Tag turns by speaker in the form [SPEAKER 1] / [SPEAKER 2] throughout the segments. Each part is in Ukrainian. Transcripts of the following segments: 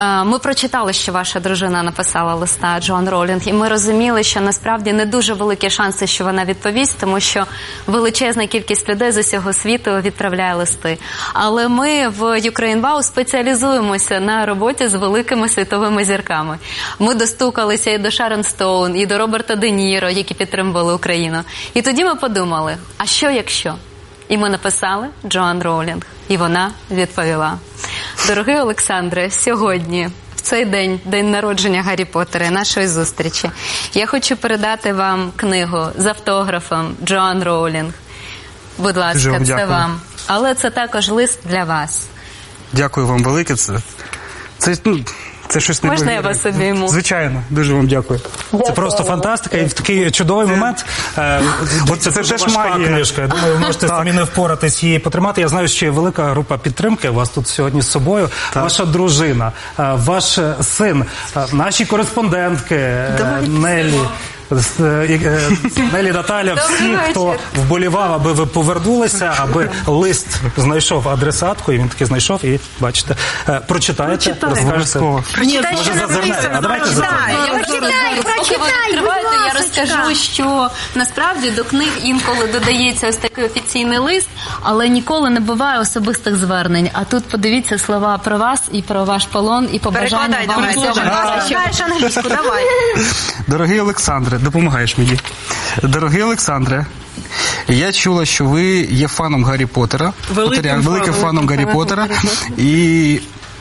[SPEAKER 1] Ми прочитали, що ваша дружина написала листа Джоан Роулінг, і ми розуміли, що насправді не дуже великі шанси, що вона відповість, тому що величезна кількість людей з усього світу відправляє листи. Але ми в Ukraine Wow спеціалізуємося на роботі з великими світовими зірками. Ми достукалися і до Шарон Стоун, і до Роберта Де Ніро, які підтримували Україну. І тоді ми подумали, а що якщо? І ми написали Джоан Роулінг, і вона відповіла. Дорогий Олександре, сьогодні, в цей день, день народження Гаррі Поттера, нашої зустрічі, я хочу передати вам книгу з автографом Джоан Роулінг. Будь ласка, це вам. Але це також лист для вас.
[SPEAKER 2] Дякую вам велике. Це щось неймовірне.
[SPEAKER 1] Можна я вас обійму?
[SPEAKER 2] Звичайно, дуже вам дякую.
[SPEAKER 3] Це просто фантастика, і в такий чудовий момент. Це теж магія. Книжка. Я думаю, ви можете самі не впоратись її потримати. Я знаю, що є велика група підтримки у вас тут сьогодні з собою. Так. Ваша дружина, ваш син, наші кореспондентки, Нелі. Нелі, Наталя, всі, хто вболівав, аби ви повернулися, аби лист знайшов адресатку, і він таки знайшов, і бачите, прочитаєте, розкажете. Може зазирнете, а давайте зазирнете.
[SPEAKER 1] Поки ви відкриваєте, я розкажу, що насправді до книг інколи додається ось такий офіційний лист, але ніколи не буває особистих звернень. А тут подивіться слова про вас і про ваш полон, і побажання вам.
[SPEAKER 4] Перекладаєш англійську, давай.
[SPEAKER 2] Дорогий Олександре, допомагаєш мені. Дорогий Олександре, я чула, що ви є фаном Гаррі Поттера. Великим фаном Гаррі Поттера. І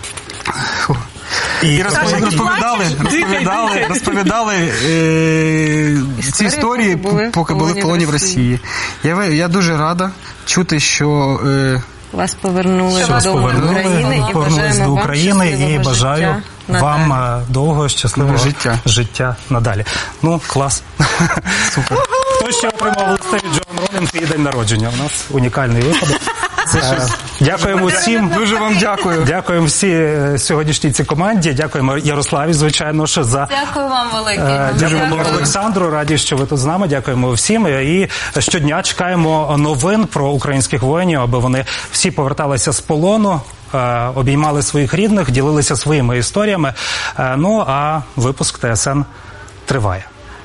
[SPEAKER 2] розповідали ці історії, поки були в полоні в Росії. Я дуже рада чути, що
[SPEAKER 4] вас повернули
[SPEAKER 3] до України і бажаю вам довгого, щасливого життя надалі. Ну, клас. Супер. Хто ще отримав листи від Джоан Роулінг і день народження? У нас унікальний випадок. Дякуємо всім.
[SPEAKER 2] Дуже вам дякую.
[SPEAKER 3] Дякуємо всій сьогоднішній цій команді. Дякуємо Ярославі, звичайно, що за...
[SPEAKER 1] Дякую вам велике.
[SPEAKER 3] Дякуємо Олександру. Раді, що ви тут з нами. Дякуємо всім. І щодня чекаємо новин про українських воїнів, аби вони всі поверталися з полону, обіймали своїх рідних, ділилися своїми історіями. Ну, а випуск ТСН триває.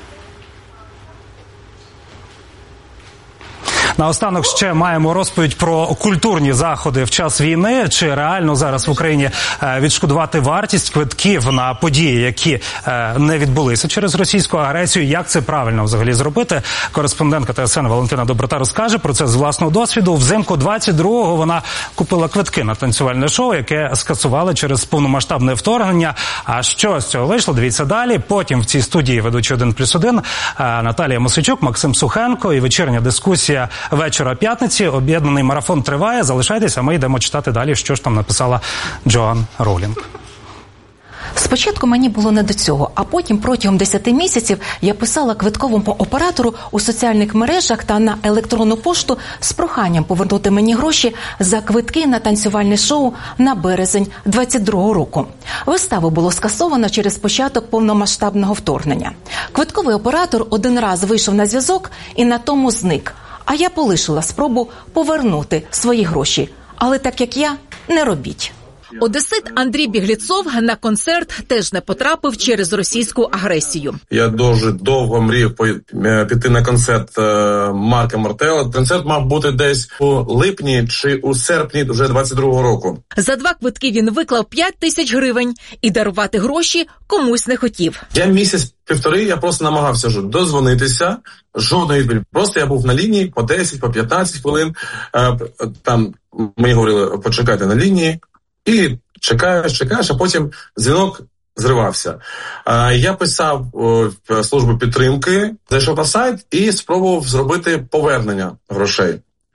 [SPEAKER 3] Наостанок ще маємо розповідь про культурні заходи в час війни. Чи реально зараз в Україні відшкодувати вартість квитків на події, які не відбулися через російську агресію? Як це правильно взагалі зробити? Кореспондентка ТСН Валентина Доброта розкаже про це з власного досвіду. Взимку 22-го вона купила квитки на танцювальне шоу, яке скасували через повномасштабне вторгнення. А що з цього вийшло? Дивіться далі. Потім в цій студії ведучі 1+1 Наталія Мосичук, Максим Сухенко і вечірня дискусія вечора п'ятниці. Об'єднаний марафон триває. Залишайтеся, ми йдемо читати далі, що ж там написала Джоан Роулінг.
[SPEAKER 5] Спочатку мені було не до цього, а потім протягом 10 місяців я писала квитковому оператору у соціальних мережах та на електронну пошту з проханням повернути мені гроші за квитки на танцювальне шоу на березень 22-го року. Виставу було скасовано через початок повномасштабного вторгнення. Квитковий оператор один раз вийшов на зв'язок і на тому зник. А я полишила спробу повернути свої гроші. Але так як я, не робіть.
[SPEAKER 6] Одесит Андрій Бігліцов на концерт теж не потрапив через російську агресію.
[SPEAKER 7] Я дуже довго мріяв піти на концерт Марка Мартела. Концерт мав бути десь у липні чи у серпні вже 22-го року.
[SPEAKER 6] За 2 квитки він виклав 5 тисяч гривень і дарувати гроші комусь не хотів.
[SPEAKER 7] Я місяць-півтори, я просто намагався дозвонитися, жодної відповіді. Просто я був на лінії по 10, по 15 хвилин. Там мені говорили, почекайте на лінії. І чекаєш, а потім дзвінок зривався. Я писав в службу підтримки, зайшов на сайт і спробував зробити повернення грошей.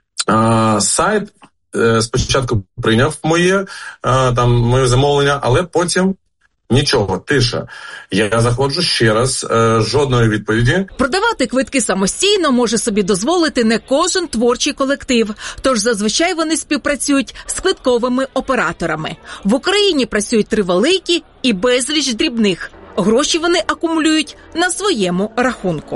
[SPEAKER 7] Сайт спочатку прийняв моє замовлення, але потім нічого, тиша. Я заходжу ще раз, жодної відповіді.
[SPEAKER 6] Продавати квитки самостійно може собі дозволити не кожен творчий колектив. Тож зазвичай вони співпрацюють з квитковими операторами. В Україні працюють 3 великі і безліч дрібних. Гроші вони акумулюють на своєму рахунку.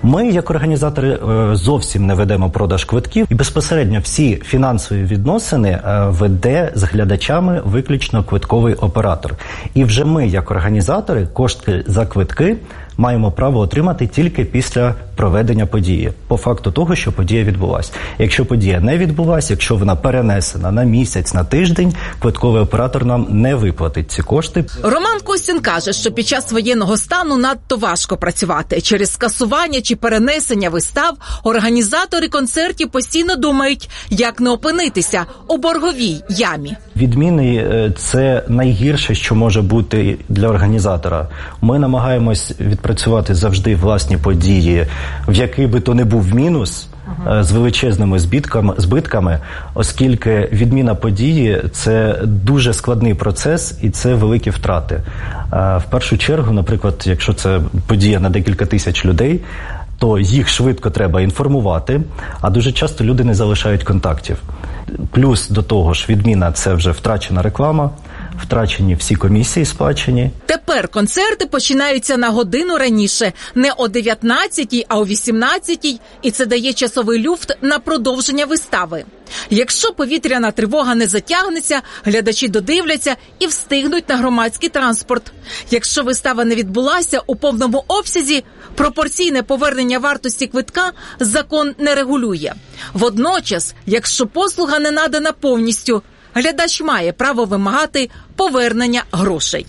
[SPEAKER 8] Ми, як організатори, зовсім не ведемо продаж квитків, і безпосередньо всі фінансові відносини веде з глядачами виключно квитковий оператор. І вже ми, як організатори, кошти за квитки маємо право отримати тільки після проведення події, по факту того, що подія відбулася. Якщо подія не відбулася, якщо вона перенесена на місяць, на тиждень, квитковий оператор нам не виплатить ці кошти.
[SPEAKER 6] Роман Костін каже, що під час воєнного стану надто важко працювати. Через скасування чи перенесення вистав організатори концертів постійно думають, як не опинитися у борговій ямі.
[SPEAKER 8] Відміни – це найгірше, що може бути для організатора. Ми намагаємось відпрацювати завжди власні події, в який би то не був мінус, з величезними збитками, оскільки відміна події – це дуже складний процес і це великі втрати. В першу чергу, наприклад, якщо це подія на декілька тисяч людей, то їх швидко треба інформувати, а дуже часто люди не залишають контактів. Плюс до того ж відміна – це вже втрачена реклама, втрачені всі комісії сплачені.
[SPEAKER 6] Тепер концерти починаються на годину раніше, не о 19-й, а о 18-й, і це дає часовий люфт на продовження вистави. Якщо повітряна тривога не затягнеться, глядачі додивляться і встигнуть на громадський транспорт. Якщо вистава не відбулася у повному обсязі, пропорційне повернення вартості квитка закон не регулює. Водночас, якщо послуга не надана повністю, глядач має право вимагати повернення грошей.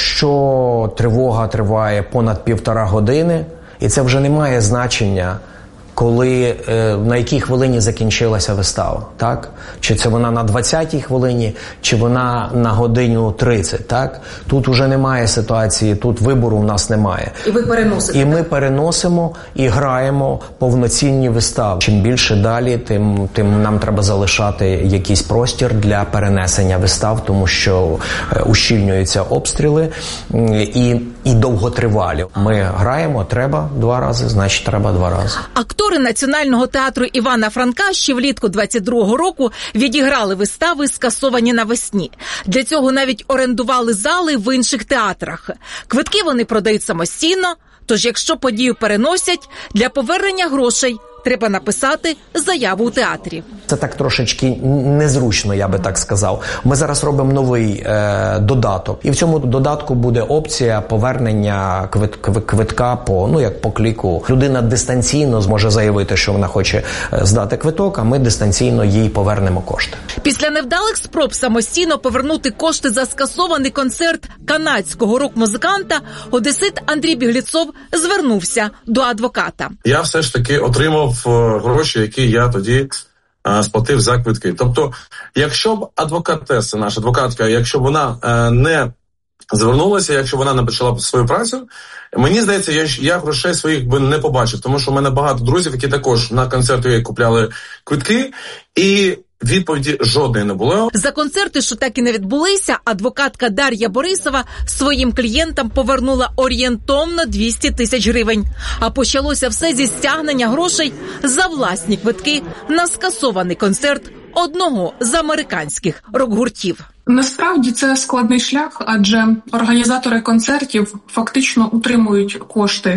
[SPEAKER 9] Якщо тривога триває понад 1,5 години, і це вже не має значення, коли, на якій хвилині закінчилася вистава, так? Чи це вона на 20-й хвилині, чи вона на годину 30, так? Тут уже немає ситуації, тут вибору в нас немає.
[SPEAKER 6] І ви переносите?
[SPEAKER 9] І ми переносимо і граємо повноцінні вистави. Чим більше далі, тим нам треба залишати якийсь простір для перенесення вистав, тому що ущільнюються обстріли і довготривалі. Ми граємо, треба 2 рази, значить треба 2 рази.
[SPEAKER 6] Актори Національного театру Івана Франка ще влітку 22-го року відіграли вистави, скасовані навесні. Для цього навіть орендували зали в інших театрах. Квитки вони продають самостійно, тож якщо подію переносять, для повернення грошей треба написати заяву у театрі.
[SPEAKER 9] Це так трошечки незручно, я би так сказав. Ми зараз робимо новий додаток. І в цьому додатку буде опція повернення квитка по кліку. Людина дистанційно зможе заявити, що вона хоче здати квиток, а ми дистанційно їй повернемо кошти.
[SPEAKER 6] Після невдалих спроб самостійно повернути кошти за скасований концерт канадського рок-музиканта, одесит Андрій Бігліцов звернувся до адвоката.
[SPEAKER 7] Я все ж таки отримав гроші, які я тоді сплатив за квитки. Тобто, якщо б адвокатеса, наша адвокатка, якщо б вона не звернулася, якщо вона не почала свою працю, мені здається, я грошей своїх би не побачив, тому що в мене багато друзів, які також на концерти купляли квитки, і відповіді жодної не було.
[SPEAKER 6] За концерти, що так і не відбулися, адвокатка Дар'я Борисова своїм клієнтам повернула орієнтовно 200 тисяч гривень. А почалося все зі стягнення грошей за власні квитки на скасований концерт одного з американських рок-гуртів.
[SPEAKER 10] Насправді це складний шлях, адже організатори концертів фактично утримують кошти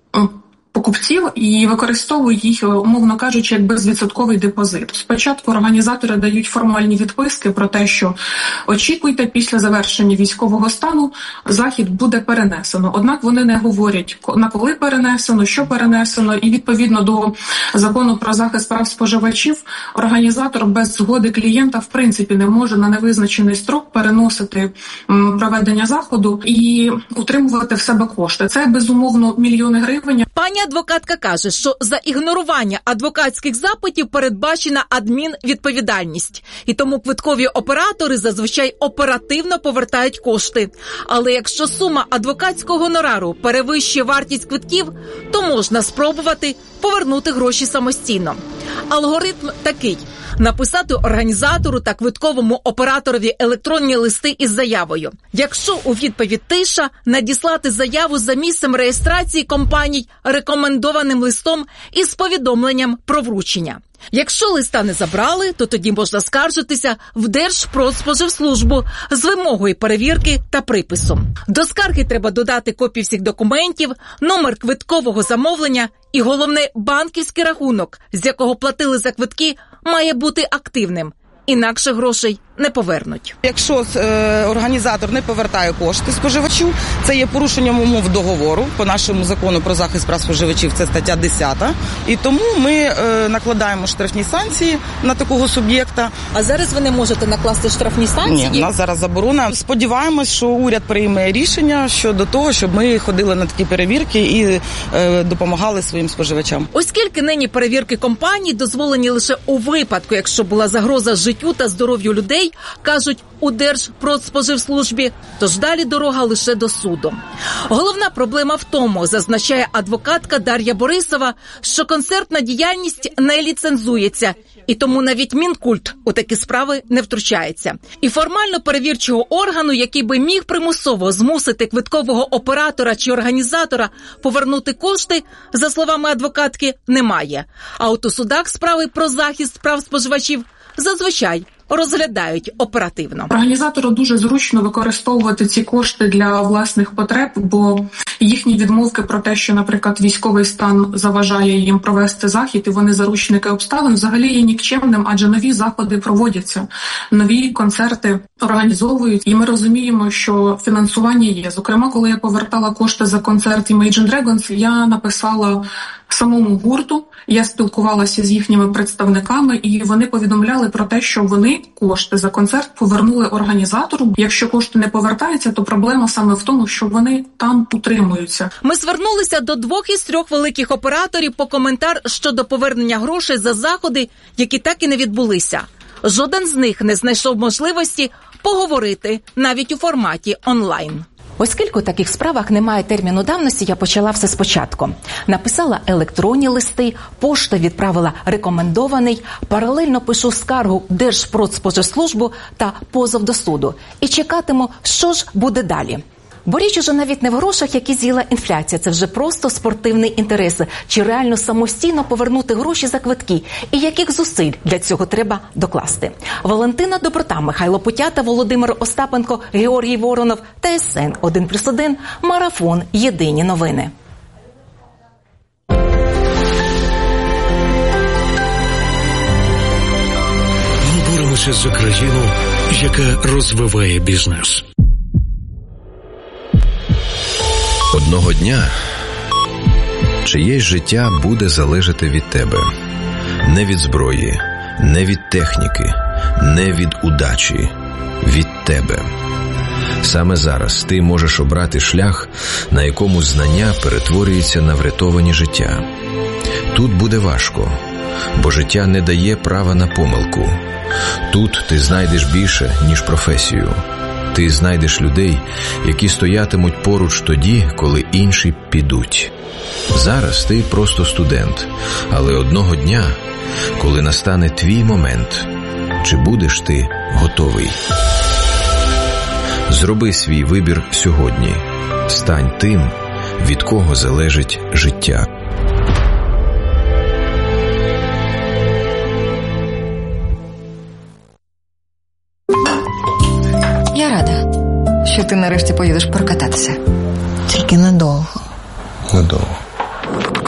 [SPEAKER 10] покупців і використовують їх, умовно кажучи, як безвідсотковий депозит. Спочатку організатори дають формальні відписки про те, що очікуйте, після завершення військового стану захід буде перенесено. Однак вони не говорять, на коли перенесено, що перенесено, і відповідно до закону про захист прав споживачів організатор без згоди клієнта в принципі не може на невизначений строк переносити проведення заходу і утримувати в себе кошти. Це безумовно мільйони гривень.
[SPEAKER 6] Пані адвокатка каже, що за ігнорування адвокатських запитів передбачена адмінвідповідальність. І тому квиткові оператори зазвичай оперативно повертають кошти. Але якщо сума адвокатського гонорару перевищує вартість квитків, то можна спробувати повернути гроші самостійно. Алгоритм такий – написати організатору та квитковому операторові електронні листи із заявою. Якщо у відповідь тиша, надіслати заяву за місцем реєстрації компаній рекомендованим листом із повідомленням про вручення. Якщо листа не забрали, то тоді можна скаржитися в Держпродспоживслужбу з вимогою перевірки та приписом. До скарги треба додати копії всіх документів, номер квиткового замовлення і, головне, банківський рахунок, з якого платили за квитки, має бути активним. Інакше грошей не повернуть.
[SPEAKER 11] Якщо організатор не повертає кошти споживачу, це є порушенням умов договору. По нашому закону про захист прав споживачів це стаття 10. І тому ми накладаємо штрафні санкції на такого суб'єкта.
[SPEAKER 6] А зараз ви не можете накласти штрафні санкції?
[SPEAKER 11] Ні, у нас зараз заборона. Сподіваємось, що уряд прийме рішення щодо того, щоб ми ходили на такі перевірки і допомагали своїм споживачам.
[SPEAKER 6] Оскільки нині перевірки компаній дозволені лише у випадку, якщо була загроза життю та здоров'ю людей, кажуть у Держпродспоживслужбі, тож далі дорога лише до суду. Головна проблема в тому, зазначає адвокатка Дар'я Борисова, що концертна діяльність не ліцензується, і тому навіть Мінкульт у такі справи не втручається. І формально перевірчого органу, який би міг примусово змусити квиткового оператора чи організатора повернути кошти, за словами адвокатки, немає. А от у судах справи про захист прав споживачів зазвичай розглядають оперативно.
[SPEAKER 10] Організатору дуже зручно використовувати ці кошти для власних потреб, бо їхні відмовки про те, що, наприклад, військовий стан заважає їм провести захід, і вони заручники обставин, взагалі є нікчемним, адже нові заходи проводяться, нові концерти організовують, і ми розуміємо, що фінансування є. Зокрема, коли я повертала кошти за концерт Imagine Dragons, я написала самому гурту, я спілкувалася з їхніми представниками, і вони повідомляли про те, що вони кошти за концерт повернули організатору. Якщо кошти не повертаються, то проблема саме в тому, що вони там утримуються.
[SPEAKER 6] Ми звернулися до 2 із 3 великих операторів по коментар щодо повернення грошей за заходи, які так і не відбулися. Жоден з них не знайшов можливості поговорити навіть у форматі онлайн.
[SPEAKER 5] Оскільки у таких справах немає терміну давності, я почала все спочатку. Написала електронні листи, пошта відправила рекомендований, паралельно пишу скаргу в Держпродспоживслужбу та позов до суду. І чекатиму, що ж буде далі. Бо річ уже навіть не в грошах, які з'їла інфляція. Це вже просто спортивний інтерес. Чи реально самостійно повернути гроші за квитки? І яких зусиль для цього треба докласти? Валентина Доброта, Михайло Путята, Володимир Остапенко, Георгій Воронов, ТСН 1+1, Марафон. Єдині новини.
[SPEAKER 12] Ми боремося за країну, яка розвиває бізнес.
[SPEAKER 13] Одного дня чиєсь життя буде залежати від тебе. Не від зброї, не від техніки, не від удачі. Від тебе. Саме зараз ти можеш обрати шлях, на якому знання перетворюється на врятовані життя. Тут буде важко, бо життя не дає права на помилку. Тут ти знайдеш більше, ніж професію. Ти знайдеш людей, які стоятимуть поруч тоді, коли інші підуть. Зараз ти просто студент, але одного дня, коли настане твій момент, чи будеш ти готовий? Зроби свій вибір сьогодні. Стань тим, від кого залежить життя.
[SPEAKER 4] Я рада, що ти нарешті поїдеш прокататися.
[SPEAKER 14] Тільки надовго.
[SPEAKER 13] Надовго.